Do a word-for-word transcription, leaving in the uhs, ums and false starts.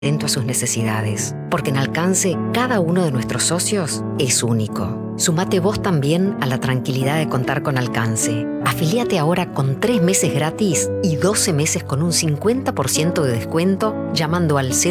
atento a sus necesidades, porque en Alcance cada uno de nuestros socios es único. Sumate vos también a la tranquilidad de contar con Alcance. Afiliate ahora con tres meses gratis y doce meses con un cincuenta por ciento de descuento llamando al